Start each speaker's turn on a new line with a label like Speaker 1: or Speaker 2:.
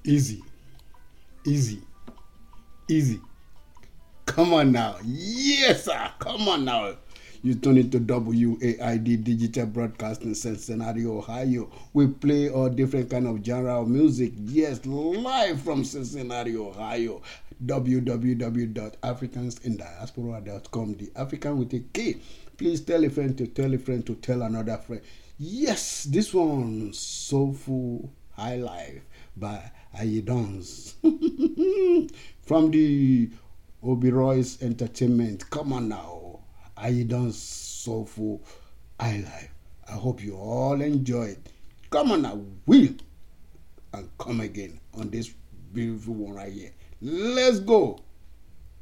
Speaker 1: Easy, easy, easy. Come on now. Yes, sir. Come on now. You turn it to WAID Digital Broadcasting Cincinnati, Ohio. We play all different kind of genre of music. Yes, live from Cincinnati, Ohio. www.africansindiaspora.com. The African with a K. Please tell a friend to tell a friend to tell another friend. Yes, this one, Soulful High Life by Ayidons. From the Oberoy's Entertainment. Come on now. Ayidons Soulful High Life. I hope you all enjoy it. Come on now. Will and come again on this beautiful one right here. Let's go.